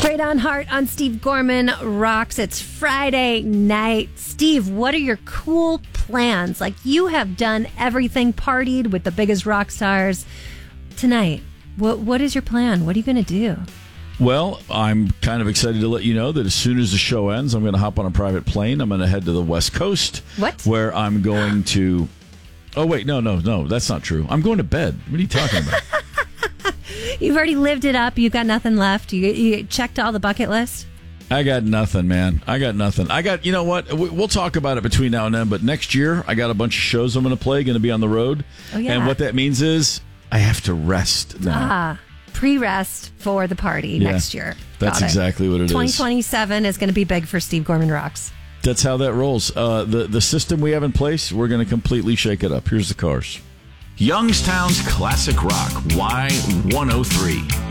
Straight on Heart on Steve Gorman Rocks. It's Friday night. Steve, what are your cool plans? Like, you have done everything, partied with the biggest rock stars. Tonight, what is your plan? What are you going to do? Well, I'm kind of excited to let you know that as soon as the show ends, I'm going to hop on a private plane. I'm going to head to the West Coast. What? Where I'm going to... Oh, wait, no, that's not true. I'm going to bed. What are you talking about? You've already lived it up. You've got nothing left. You checked all the bucket list? I got nothing, man. You know what? We'll talk about it between now and then, but next year, I got a bunch of shows I'm going to play, going to be on the road. Oh, yeah. And what that means is I have to rest now. Pre-rest for the party next year. That's exactly what it is. 2027 is going to be big for Steve Gorman Rocks. That's how that rolls. The system we have in place, we're going to completely shake it up. Here's the Cars. Youngstown's Classic Rock, Y103.